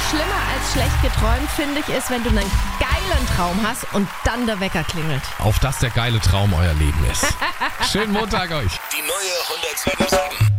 schlimmer als schlecht geträumt, finde ich, ist, wenn du einen geilen Traum hast und dann der Wecker klingelt. Auf dass der geile Traum euer Leben ist. Schönen Montag euch. Die neue 107.7.